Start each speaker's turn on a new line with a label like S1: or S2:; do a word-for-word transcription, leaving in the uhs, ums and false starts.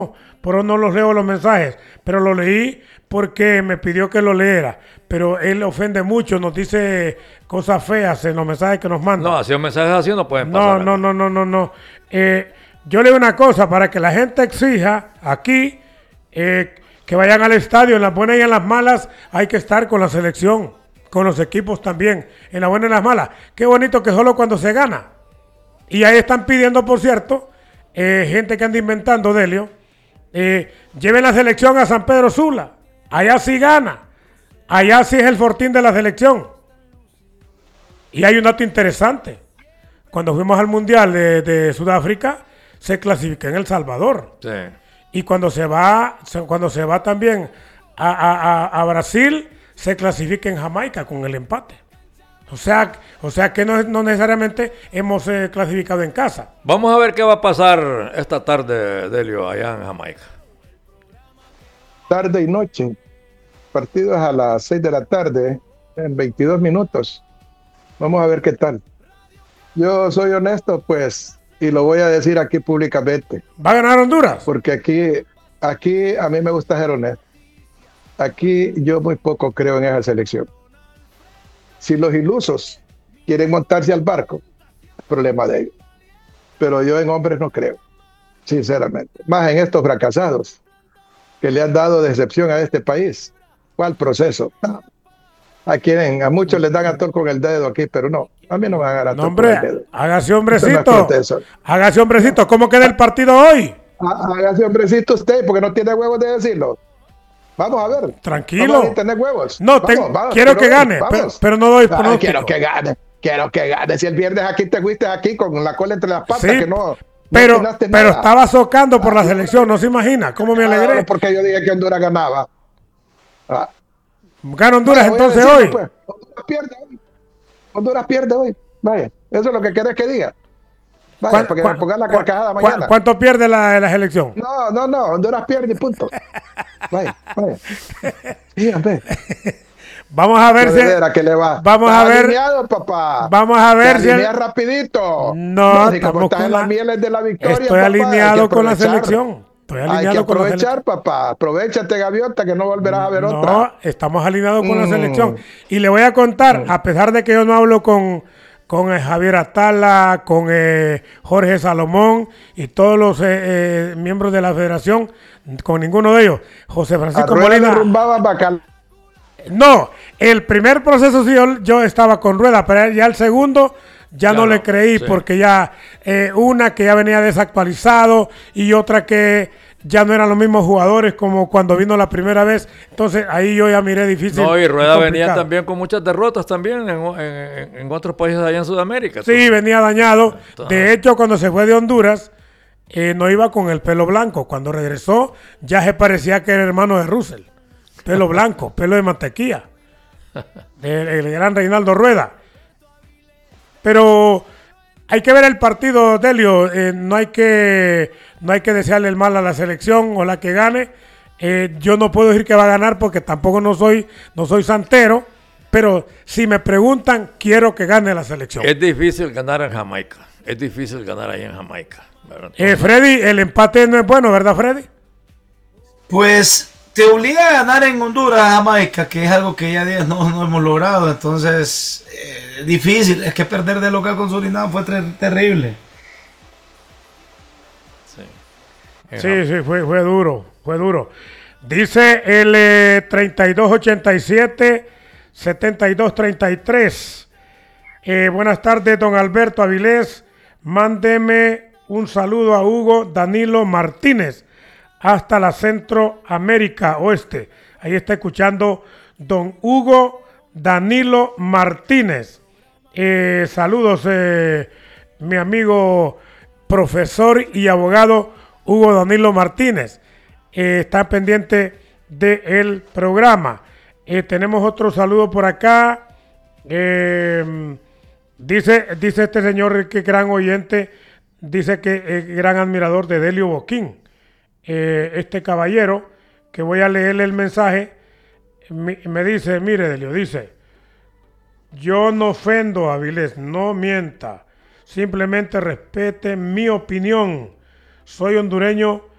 S1: pero no los leo los mensajes, pero lo leí porque me pidió que lo leera, pero él ofende mucho, nos dice cosas feas en los mensajes que nos manda.
S2: No, así un mensaje así no pueden
S1: No,
S2: pasar.
S1: no, no, no, no, no. Eh, yo le digo una cosa, para que la gente exija aquí eh, que vayan al estadio, en las buenas y en las malas hay que estar con la selección, con los equipos también, en las buenas y en las malas. Qué bonito que solo cuando se gana. Y ahí están pidiendo, por cierto, eh, gente que anda inventando, Delio, eh, lleven la selección a San Pedro Sula. Allá sí gana. Allá sí es el fortín de la selección. Y hay un dato interesante. Cuando fuimos al Mundial de, de Sudáfrica, se clasificó en El Salvador.
S2: Sí.
S1: Y cuando se va, se- cuando se va también a, a- a- a Brasil, se clasifica en Jamaica con el empate. O sea, o sea que no, no necesariamente hemos eh, clasificado en casa.
S2: Vamos a ver qué va a pasar esta tarde, Delio, allá en Jamaica.
S3: Tarde y noche. Partidos a las seis de la tarde, en veintidós minutos. Vamos a ver qué tal. Yo soy honesto, pues, y lo voy a decir aquí públicamente,
S1: ¿Va a ganar Honduras?
S3: porque aquí, aquí a mí me gusta ser honesto. Aquí yo muy poco creo en esa selección. Si los ilusos quieren montarse al barco, problema de ellos. Pero yo en hombres no creo, sinceramente. Más en estos fracasados que le han dado decepción a este país. ¿Cuál proceso? No. A quienes, a muchos les dan a tol con el dedo aquí, pero no, a mí no me van a dar a
S1: No,
S3: tol con el
S1: hombre,
S3: dedo.
S1: hágase
S3: Esto no es
S1: hombrecito.
S3: proceso.
S1: Hágase hombrecito. ¿Cómo queda el partido hoy?
S3: Há- Hágase hombrecito usted, porque no tiene huevos de decirlo. Vamos a ver.
S1: Tranquilo.
S3: Vamos a ver, tener huevos.
S1: No,
S3: Vamos,
S1: te-
S3: vamos,
S1: quiero que
S3: ver,
S1: gane,
S3: vamos.
S1: pero, pero no doy
S3: Ay,
S1: pronóstico.
S3: quiero que gane, quiero que gane. Si el viernes aquí te fuiste aquí con la cola entre las patas,
S1: Sí,
S3: que no, no
S1: pero,
S3: opinaste
S1: pero
S3: nada.
S1: estaba socando por la selección, no se imagina. ¿Cómo me
S3: Claro,
S1: alegré?
S3: porque yo dije que Honduras ganaba. Ah.
S1: Gana Honduras
S3: Vaya, voy a
S1: entonces
S3: decirlo,
S1: hoy.
S3: pues. Honduras pierde hoy. Honduras pierde hoy. Vaya, eso es lo que querés que diga. Vaya,
S1: ¿Cuán-
S3: porque
S1: cuán-
S3: me pongas la
S1: cuán-
S3: carcajada
S1: cuán-
S3: mañana.
S1: ¿Cuánto pierde la, la selección?
S3: No, no, no, Honduras pierde y punto. Vaya, vaya. Sí, hombre.
S1: Vamos a ver
S3: Yo
S1: si.
S3: de veras que le va.
S1: Vamos
S3: Estás
S1: a ver.
S3: alineado, papá.
S1: Vamos a ver
S3: Te
S1: si.
S3: alineas rapidito.
S1: No,
S3: si
S1: estamos
S3: como estás
S1: con
S3: en
S1: la-
S3: las mieles de la victoria,
S1: Estoy
S3: papá, hay que
S1: alineado con la
S3: aprovechar.
S1: selección. Estoy
S3: Hay que
S1: alineado con la selección.
S3: aprovechar, papá. Aprovechate, gaviota, que no volverás a ver
S1: No,
S3: otra.
S1: estamos alineados con la
S3: Mm.
S1: selección. Y le voy a contar, a pesar de que yo no hablo con, con eh, Javier Atala, con eh, Jorge Salomón y todos los eh, eh, miembros de la federación, con ninguno de ellos, José
S3: A
S1: Francisco
S3: Rueda le
S1: Molina.
S3: rumbaba bacal.
S1: No, el primer proceso sí yo, yo estaba con Rueda, pero ya el segundo ya,
S2: Ya
S1: no,
S2: no,
S1: le creí
S2: sí.
S1: porque ya eh, una que ya venía desactualizado y otra que ya no eran los mismos jugadores como cuando vino la primera vez. Entonces ahí yo ya miré difícil.
S2: No, y Rueda venía
S1: complicado.
S2: también con muchas derrotas también en, en- en otros países allá en Sudamérica.
S1: Sí, venía dañado.
S2: Entonces-
S1: De hecho, cuando se fue de Honduras, eh, no iba con el pelo blanco. Cuando regresó, ya se parecía que era hermano de Russell. Pelo blanco, pelo de mantequilla. El, el gran Reinaldo Rueda. Pero hay que ver el partido, Delio. Eh, no hay que no hay que desearle el mal a la selección o la que gane. Eh, yo no puedo decir que va a ganar porque tampoco no soy no soy santero. Pero si me preguntan, quiero que gane la selección.
S2: Es difícil ganar en Jamaica. Es difícil ganar ahí en Jamaica. ¿Verdad?
S1: Eh, Freddy, el empate no es bueno, ¿verdad, Freddy?
S4: Pues te obliga a ganar en Honduras, Jamaica, que es algo que ya días no, no hemos logrado. Entonces, eh, difícil. Es que perder de local con Surinam fue ter- terrible.
S2: Sí. En
S1: Sí,
S2: Jam-
S1: sí, fue, fue duro, fue duro. Dice el eh, treinta y dos ochenta y siete, setenta y dos treinta y tres. Eh, buenas tardes, don Alberto Avilés. Mándeme un saludo a Hugo Danilo Martínez hasta la Centroamérica Oeste. Ahí está escuchando don Hugo Danilo Martínez. Eh, saludos, eh, mi amigo profesor y abogado Hugo Danilo Martínez. Eh, está pendiente del programa. Eh, tenemos otro saludo por acá. Eh, dice, dice este señor que gran oyente, dice que es gran admirador de Delio Boquín. Eh, este caballero, que voy a leerle el mensaje, me, me dice, mire Delio, dice, yo no ofendo a Avilés, no mienta, simplemente respete mi opinión. Soy hondureño